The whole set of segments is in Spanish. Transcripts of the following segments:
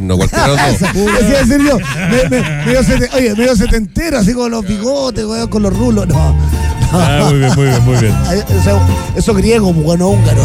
moderno, cualquiera de los dos. Así decir yo, medio setentero, así con los bigotes, weón, con los rulos. No. Muy bien. Eso griego, bueno, húngaro.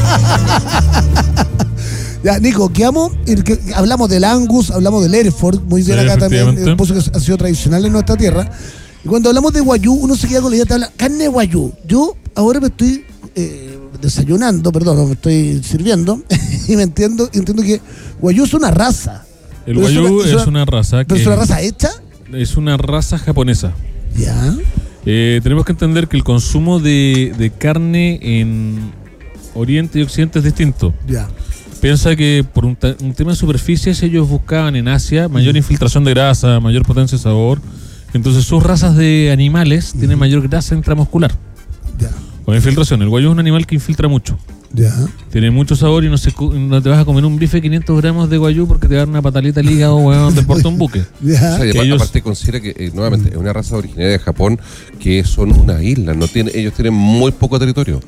Ya, Nico, hablamos del Angus, hablamos del Hereford, muy bien, acá también, el pozo que ha sido tradicional en nuestra tierra. Y cuando hablamos de guayú, uno se queda con la idea de hablar carne de guayú. Yo ahora me estoy desayunando, me estoy sirviendo, y entiendo que guayú es una raza. El guayú es una raza. ¿Pero es una raza hecha? Es una raza japonesa. Ya. Tenemos que entender que el consumo de carne en Oriente y Occidente es distinto. Ya. Piensa que por un tema de superficies ellos buscaban en Asia mayor infiltración de grasa, mayor potencia de sabor. Entonces sus razas de animales tienen mayor grasa intramuscular. Ya. Con infiltración. El guayú es un animal que infiltra mucho. Ya. Tiene mucho sabor y no te vas a comer un bife de 500 gramos de guayú porque te va a dar una patalita al hígado, weón, te porta un buque. Ya. O sea, aparte considera que nuevamente es una raza originaria de Japón que son una isla, ellos tienen muy poco territorio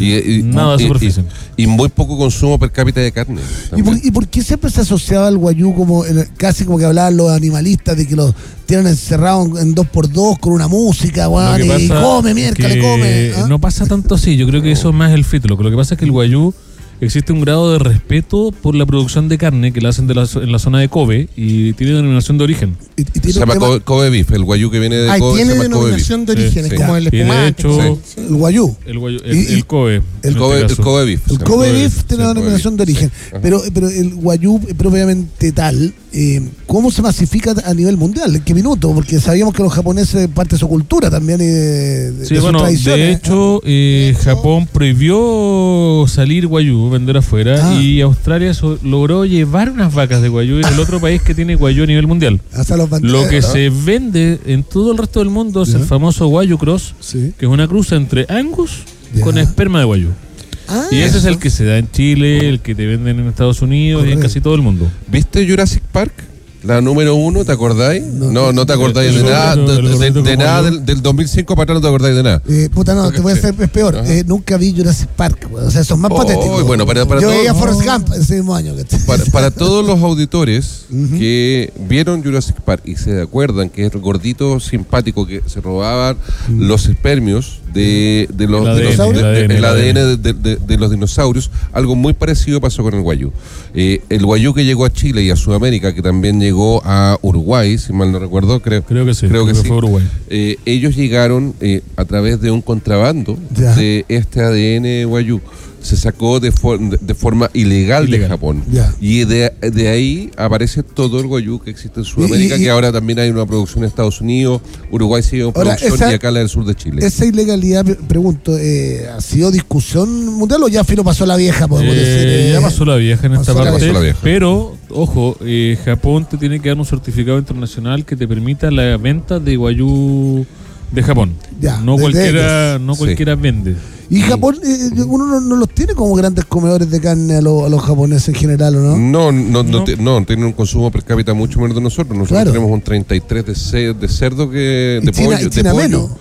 nada de superficie y muy poco consumo per cápita de carne. ¿Y por qué siempre se asociaba al guayú como casi como que hablaban los animalistas de que los tienen encerrados en 2x2 con una música, weón, y come, miércoles, come? No pasa tanto así, yo creo que eso es más el fito. Lo que pasa es que el guayú existe un grado de respeto por la producción de carne que la hacen en la zona de Kobe y tiene denominación de origen. Se llama Kobe beef, el guayú que viene de Kobe tiene se llama denominación de origen, es como el espumante. Y de hecho, el guayú. El Kobe. El Kobe beef. El Kobe beef tiene una denominación de origen. Pero el guayú propiamente tal, ¿cómo se masifica a nivel mundial? ¿En qué minuto? Porque sabíamos que los japoneses parte de su cultura también y de sus tradiciones. De hecho, Japón prohibió salir guayú, vender afuera, y Australia logró llevar unas vacas de guayú. Es el otro país que tiene guayú a nivel mundial. Lo que se vende en todo el resto del mundo es el famoso guayú cross, que es una cruza entre Angus con esperma de guayú. Y ese es el que se da en Chile, el que te venden en Estados Unidos y en casi todo el mundo. ¿Viste Jurassic Park? La número 1, ¿te acordáis? No te acordáis de nada. De nada del 2005 para atrás no te acordáis de nada. Te voy a hacer peor. Nunca vi Jurassic Park, o sea, son más patéticos. Bueno, para yo veía Forrest Gump ese mismo año. Para todos los auditores que vieron Jurassic Park y se acuerdan que es el gordito simpático que se robaban los espermios de los el ADN de los dinosaurios, algo muy parecido pasó con el guayú. El guayú que llegó a Chile y a Sudamérica, que también llegó a Uruguay, si mal no recuerdo, creo que sí. Fue Uruguay. Ellos llegaron a través de un contrabando de este ADN guayú. Se sacó de forma ilegal de Japón. Y de ahí aparece todo el guayú que existe en Sudamérica, que ahora también hay una producción en Estados Unidos, Uruguay sigue en producción y acá la del sur de Chile. ¿Esa ilegalidad, pregunto, ha sido discusión mundial o ya filo pasó la vieja, podemos decir? Ya pasó la vieja en esta parte, pero, ojo, Japón te tiene que dar un certificado internacional que te permita la venta de guayú de Japón. No cualquiera vende. Y Japón, uno no los tiene como grandes comedores de carne a los japoneses en general, ¿o no? No, tienen un consumo per cápita mucho menos de nosotros. Nosotros tenemos un 33 de cerdo que de China, pollo. China menos.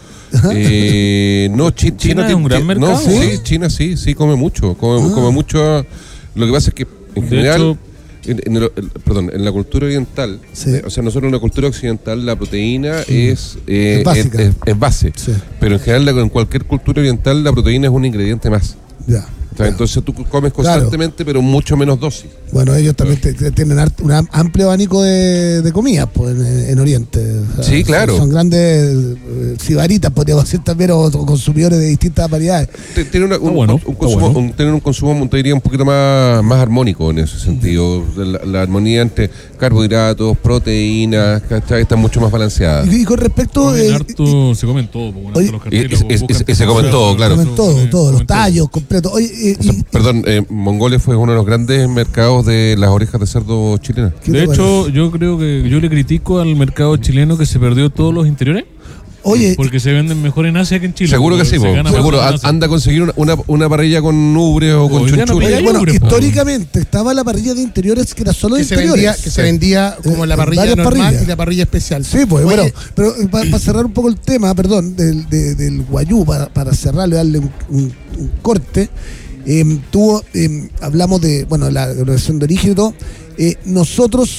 China es un gran mercado. China sí come mucho. Come mucho. Lo que pasa es que en general, en la cultura oriental, o sea, nosotros en la cultura occidental la proteína es base, pero en general en cualquier cultura oriental la proteína es un ingrediente más. Entonces tú comes constantemente, pero mucho menos dosis. Bueno, ellos también tienen un amplio abanico de comidas pues, en Oriente. O sea, sí, claro. Son grandes sibaritas, podríamos decir también, o consumidores de distintas variedades. Tienen un consumo, te diría, un poquito más armónico en ese sentido. La armonía entre carbohidratos, proteínas, ¿cachai? Está mucho más balanceada. Y con respecto... se comen todo. Se comen todo, claro. Se comen todo, los tallos completos. Mongolia fue uno de los grandes mercados de las orejas de cerdo chilenas. De hecho, yo creo que yo le critico al mercado chileno que se perdió todos los interiores. Porque se venden mejor en Asia que en Chile. Seguro que sí, seguro. Anda a conseguir una parrilla con ubres o con chunchura. Bueno, históricamente estaba la parrilla de interiores que era solo de interiores. Se vendía como la parrilla normal y la parrilla especial. Sí, pues bueno. Pero para cerrar un poco el tema, del guayú, para cerrarle, darle un corte, hablamos de la denominación de origen y todo. Nosotros